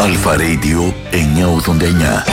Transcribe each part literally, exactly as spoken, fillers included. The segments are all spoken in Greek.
Αλφα Radio εννιακόσια ογδόντα εννιά.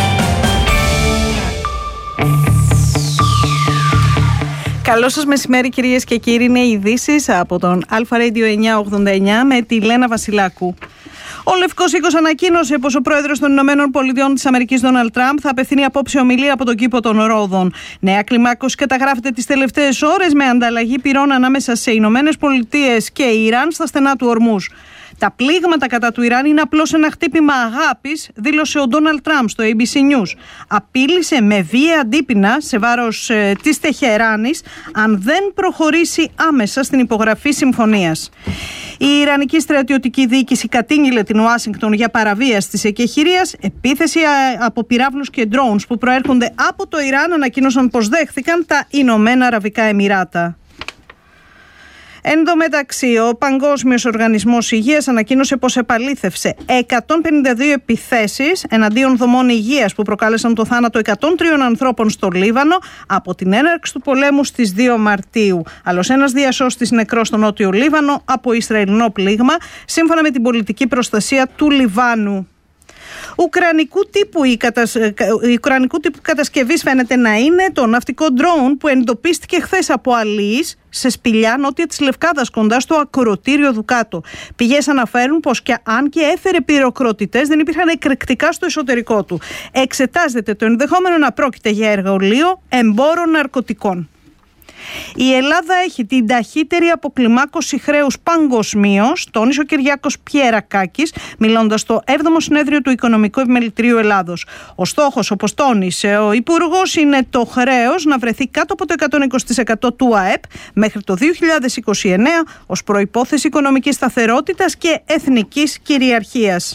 Καλό σας μεσημέρι, κυρίες και κύριοι. Είναι οι ειδήσεις από τον Αλφα Radio εννιακόσια ογδόντα εννιά με τη Λένα Βασιλάκου. Ο Λευκός Οίκος ανακοίνωσε πως ο πρόεδρος των Ηνωμένων Πολιτειών της Αμερικής, Ντόναλντ Τραμπ, θα απευθύνει απόψε ομιλία από τον κήπο των Ρόδων. Νέα κλιμάκωση καταγράφεται τις τελευταίες ώρες με ανταλλαγή πυρών ανάμεσα σε Ηνωμένες Πολιτείες και Ιράν στα στενά του Ορμούζ. Τα πλήγματα κατά του Ιράν είναι απλώς ένα χτύπημα αγάπης, δήλωσε ο Ντόναλντ Τραμπ στο έι μπι σι News. Απείλησε με βία αντίπεινα σε βάρος ε, της Τεχεράνης αν δεν προχωρήσει άμεσα στην υπογραφή συμφωνίας. Η Ιρανική στρατιωτική διοίκηση κατήγγειλε την Ουάσιγκτον για παραβίαση της εκεχηρίας. Επίθεση από πυράβλους και drones που προέρχονται από το Ιράν ανακοίνωσαν πως δέχθηκαν τα Ηνωμένα Αραβικά Εμιράτα. Εν τω μεταξύ, ο Παγκόσμιος Οργανισμός Υγείας ανακοίνωσε πως επαλήθευσε εκατόν πενήντα δύο επιθέσεις εναντίον δομών υγείας που προκάλεσαν το θάνατο εκατόν τρία ανθρώπων στο Λίβανο από την έναρξη του πολέμου στις δύο Μαρτίου. Άλλος ένας διασώστης νεκρός στο νότιο Λίβανο από Ισραηλινό πλήγμα, σύμφωνα με την πολιτική προστασία του Λιβάνου. Ουκρανικού τύπου η, κατασ... η ουκρανικού τύπου κατασκευής φαίνεται να είναι το ναυτικό ντρόουν που εντοπίστηκε χθες από αλίεις σε σπηλιά νότια της Λευκάδας κοντά στο ακροτήριο Δουκάτο. Πηγές αναφέρουν πως και αν και έφερε πυροκροτητές δεν υπήρχαν εκρηκτικά στο εσωτερικό του. Εξετάζεται το ενδεχόμενο να πρόκειται για εργαλείο εμπόρων ναρκωτικών. Η Ελλάδα έχει την ταχύτερη αποκλιμάκωση χρέους παγκοσμίως, τόνισε ο Κυριάκος Πιερακάκης, μιλώντας στο έβδομο συνέδριο του Οικονομικού Επιμελητηρίου Ελλάδος. Ο στόχος, όπως τόνισε ο Υπουργός, είναι το χρέος να βρεθεί κάτω από το εκατόν είκοσι τοις εκατό του ΑΕΠ μέχρι το δύο χιλιάδες είκοσι εννέα ως προϋπόθεση οικονομικής σταθερότητας και εθνικής κυριαρχίας.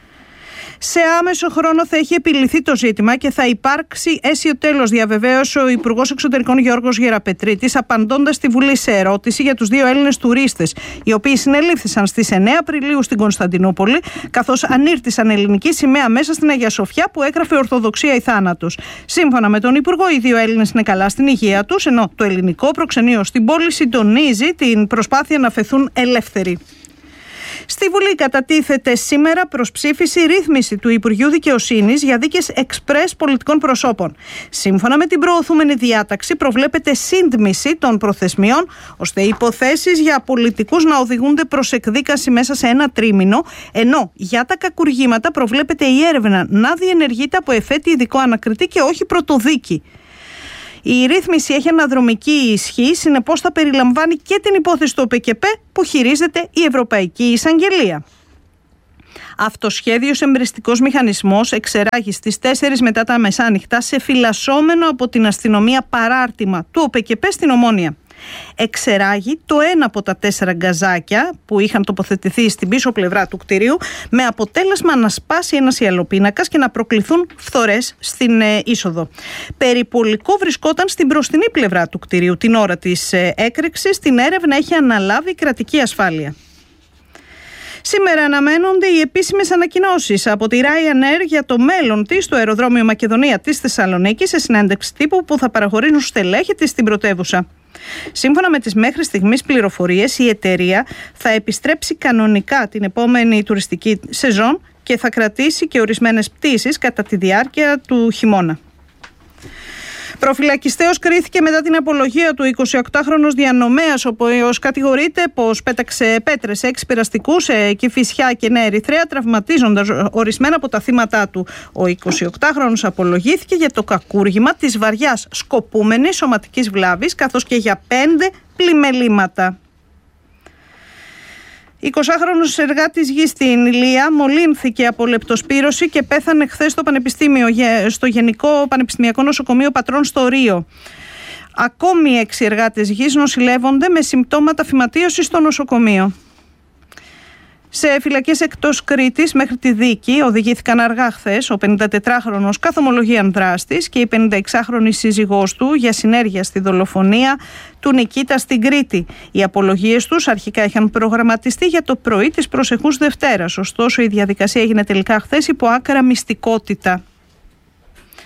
Σε άμεσο χρόνο θα έχει επιληθεί το ζήτημα και θα υπάρξει αίσιο τέλος, διαβεβαίωσε ο Υπουργός Εξωτερικών Γιώργος Γεραπετρίτης, απαντώντας στη Βουλή σε ερώτηση για τους δύο Έλληνες τουρίστες, οι οποίοι συνελήφθησαν στις εννέα Απριλίου στην Κωνσταντινούπολη, καθώς ανήρτησαν ελληνική σημαία μέσα στην Αγία Σοφιά που έγραφε Ορθοδοξία ή θάνατος. Σύμφωνα με τον Υπουργό, οι δύο Έλληνες είναι καλά στην υγεία τους, ενώ το ελληνικό προξενείο στην πόλη συντονίζει την προσπάθεια να φεθούν ελεύθεροι. Στη Βουλή κατατίθεται σήμερα προς ψήφιση ρύθμιση του Υπουργείου Δικαιοσύνης για δίκες εξπρές πολιτικών προσώπων. Σύμφωνα με την προωθούμενη διάταξη, προβλέπεται σύντμηση των προθεσμιών, ώστε οι υποθέσεις για πολιτικούς να οδηγούνται προς εκδίκαση μέσα σε ένα τρίμηνο, ενώ για τα κακουργήματα προβλέπεται η έρευνα να διενεργείται από εφέτη ειδικό ανακριτή και όχι πρωτοδίκη. Η ρύθμιση έχει αναδρομική ισχύ, συνεπώς θα περιλαμβάνει και την υπόθεση του ΟΠΕΚΕΠ που χειρίζεται η Ευρωπαϊκή Εισαγγελία. Αυτοσχέδιος εμπρηστικός μηχανισμός εξεράγει στις τέσσερις μετά τα μεσάνυχτα σε φυλασσόμενο από την αστυνομία παράρτημα του ΟΠΕΚΕΠ στην Ομόνια. Εξεράγει το ένα από τα τέσσερα γκαζάκια που είχαν τοποθετηθεί στην πίσω πλευρά του κτηρίου, με αποτέλεσμα να σπάσει ένας ιαλοπίνακας και να προκληθούν φθορές στην ε, είσοδο. Περιπολικό βρισκόταν στην μπροστινή πλευρά του κτηρίου την ώρα της ε, έκρηξης. Την έρευνα έχει αναλάβει η κρατική ασφάλεια. Σήμερα αναμένονται οι επίσημες ανακοινώσεις από τη Ryanair για το μέλλον της στο αεροδρόμιο Μακεδονία της Θεσσαλονίκης, σε συνέντευξη τύπου που θα παραχωρήσουν στελέχη της στην πρωτεύουσα. Σύμφωνα με τις μέχρι στιγμής πληροφορίες, η εταιρεία θα επιστρέψει κανονικά την επόμενη τουριστική σεζόν και θα κρατήσει και ορισμένες πτήσεις κατά τη διάρκεια του χειμώνα. Προφυλακιστέως κρίθηκε μετά την απολογία του εικοσιοκτάχρονος διανομέας, ο οποίος κατηγορείται πως πέταξε πέτρες σε έξι πειραστικούς σε Κηφισιά και Νέα Ερυθρέα, τραυματίζοντας ορισμένα από τα θύματά του. Ο εικοσιοκτάχρονος απολογήθηκε για το κακούργημα της βαριάς σκοπούμενης σωματικής βλάβης, καθώς και για πέντε πλημελήματα. εικοσάχρονος εργάτης γης στην Ηλία μολύνθηκε από λεπτοσπύρωση και πέθανε χθες στο, πανεπιστήμιο, στο Γενικό Πανεπιστημιακό Νοσοκομείο Πατρών στο Ρίο. Ακόμη έξι εργάτες γης νοσηλεύονται με συμπτώματα φυματίωσης στο νοσοκομείο. Σε φυλακές εκτός Κρήτης μέχρι τη δίκη οδηγήθηκαν αργά χθες ο πενηντατετράχρονος καθομολογίαν δράστης και η πενηνταεξάχρονη σύζυγός του για συνέργεια στη δολοφονία του Νικήτα στην Κρήτη. Οι απολογίες τους αρχικά είχαν προγραμματιστεί για το πρωί της προσεχούς Δευτέρας, ωστόσο η διαδικασία έγινε τελικά χθες υπό άκρα μυστικότητα.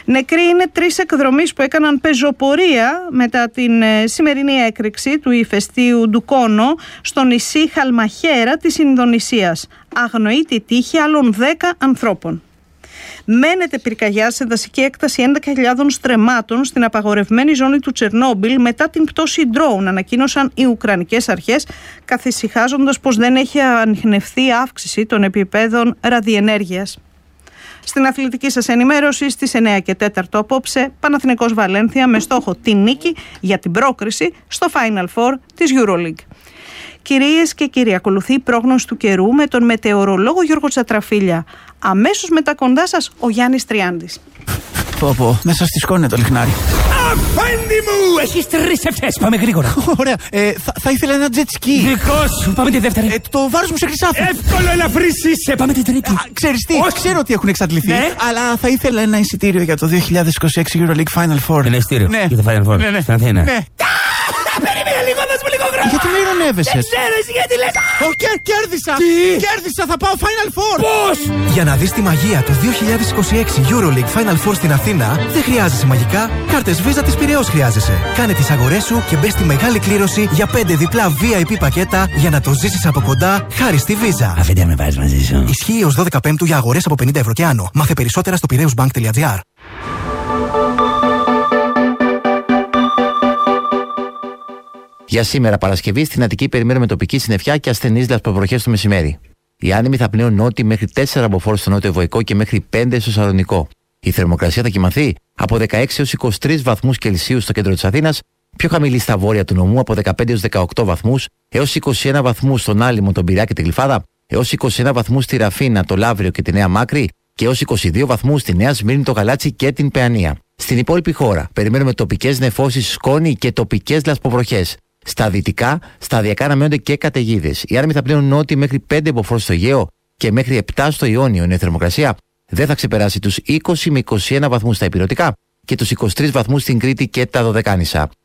Νεκροί είναι τρεις εκδρομείς που έκαναν πεζοπορία μετά την ε, σημερινή έκρηξη του ηφαιστείου Ντουκόνο στο νησί Χαλμαχέρα της Ινδονησίας. Αγνοεί τη τύχη άλλων δέκα ανθρώπων. Μένεται πυρκαγιά σε δασική έκταση έντεκα χιλιάδων στρεμμάτων στην απαγορευμένη ζώνη του Τσερνόμπιλ μετά την πτώση ντρόουν, ανακοίνωσαν οι Ουκρανικές αρχές, καθησυχάζοντας πως δεν έχει ανιχνευθεί αύξηση των επιπέδων ραδιενέργειας. Στην αθλητική σας ενημέρωση στις εννιά και τέσσερα απόψε, Παναθηναϊκός Βαλένθια με στόχο την νίκη για την πρόκριση στο Final Four της EuroLeague. Κυρίες και κύριοι, ακολουθεί η πρόγνωση του καιρού με τον μετεωρολόγο Γιώργο Τσατραφίλια. Αμέσως μετά κοντά σας ο Γιάννης Τριάντης. Πω πω, μέσα στη σκόνη το λιχνάρι. Αφέντη μου! Έχεις τρεις ευθές, πάμε γρήγορα. Ωραία, ε, θα, θα ήθελα ένα jet ski. Δικό σου, πάμε τη δεύτερη. Ε, το βάρος μου σε χρυσάφι. Εύκολο, ελαφρύς είσαι, πάμε τη τρίτη. Α, ξέρεις τι, Όχι. ξέρω ότι έχουν εξαντληθεί, Ναι. αλλά θα ήθελα ένα εισιτήριο για το δύο χιλιάδες είκοσι έξι EuroLeague Final Four. Ένα εισιτήριο Ναι. για το Final Four, Ναι, ναι. στην Αθήνα. Ναι. Περίμενε λίγο, δώσ' μου λίγο χρόνο. Γιατί με ειρωνεύεσαι? Δεν ξέρω εσύ γιατί λες. Ω, κέρ- κέρδισα! Τι? Κέρδισα, θα πάω Final Four! Πώς? Για να δεις τη μαγεία του δύο χιλιάδες είκοσι έξι EuroLeague Final Four στην Αθήνα, δεν χρειάζεσαι μαγικά, κάρτες Visa της Πειραιώς χρειάζεσαι. Κάνε τις αγορές σου και μπες στη μεγάλη κλήρωση για πέντε διπλά βι άι πι πακέτα για να το ζήσεις από κοντά χάρη στη Visa. Αφέντη, με βάζεις μαζί σου. Ισχύει ως δώδεκα Πέμπτου για αγορές από πενήντα ευρώ και άνω. Μάθε περισσότερα στο πειραιούσbank τελεία τζι άρ. Για σήμερα, Παρασκευή, στην Αττική περιμένουμε τοπική συννεφιά και ασθενείς λασποβροχές το μεσημέρι. Οι άνεμοι θα πνέουν νότιοι μέχρι τέσσερα μποφόρ στο νότιο Βοϊκό και μέχρι πέντε στο Σαλονικό. Η θερμοκρασία θα κοιμαθεί από δεκαέξι έως είκοσι τρεις βαθμούς Κελσίου στο κέντρο της Αθήνας, πιο χαμηλή στα βόρεια του νομού από δεκαπέντε έως δεκαοκτώ βαθμούς, έως είκοσι ένα βαθμούς στον Άλυμο, τον Πειραιά και τη Γλυφάδα, έως είκοσι ένα βαθμούς στη Ραφίνα, το Λαύριο και τη Νέα Μάκρη και έως είκοσι δύο βαθμούς στη Νέα Σμύρνη, το Γαλάτσι και την Παιανία. Στην υπόλοιπη χώρα περιμένουμε τοπικές νεφώσεις, σκόνη και τοπικές λασποβροχές. Στα δυτικά, σταδιακά αναμένονται και καταιγίδες. Οι άνεμοι θα πλέουν νότιοι μέχρι πέντε μποφόρ στο Αιγαίο και μέχρι επτά στο Ιόνιο. Η θερμοκρασία δεν θα ξεπεράσει τους είκοσι με είκοσι ένα βαθμούς στα ηπειρωτικά και τους είκοσι τρεις βαθμούς στην Κρήτη και τα Δωδεκάνησα.